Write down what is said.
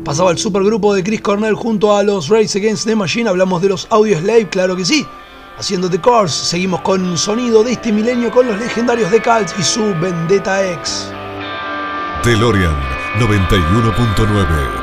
Pasaba el supergrupo de Chris Cornell junto a los Rage Against the Machine. Hablamos de los Audioslave, claro que sí. Haciendo The Course, seguimos con sonido de este milenio con los legendarios The Cults y su Vendetta X. DeLorean 91.9.